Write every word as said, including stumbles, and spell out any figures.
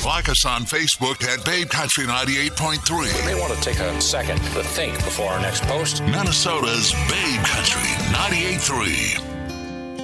Like us on Facebook at Babe Country ninety-eight point three. You may want to take a second to think before our next post. Minnesota's Babe Country ninety-eight point three.